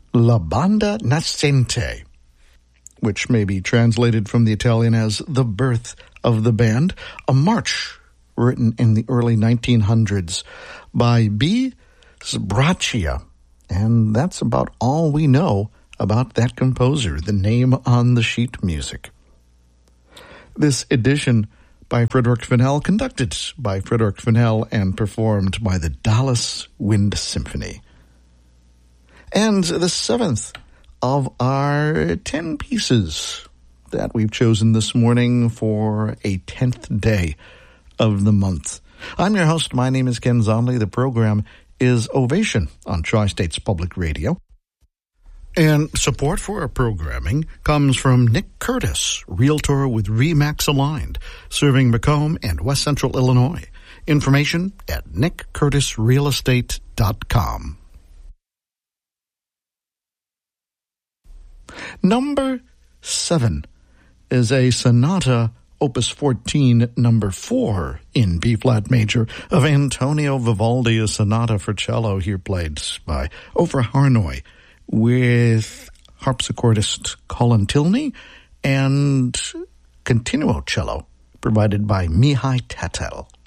La Banda Nascente, which may be translated from the Italian as The Birth of the Band, a march written in the early 1900s by B. Sbraccia. And that's about all we know about that composer, the name on the sheet music. This edition by Frederick Fennell, conducted by Frederick Fennell and performed by the Dallas Wind Symphony. And the seventh of our 10 pieces that we've chosen this morning for a 10th day of the month. I'm your host. My name is Ken Zonley. The program is Ovation on Tri-States Public Radio. And support for our programming comes from Nick Curtis, Realtor with RE/MAX Aligned, serving Macomb and West Central Illinois. Information at nickcurtisrealestate.com. Number 7 is a sonata, Opus 14, number 4 in B-flat major of Antonio Vivaldi, a sonata for cello here played by Ofer Harnoy with harpsichordist Colin Tilney and continuo cello provided by Mihai Tatel.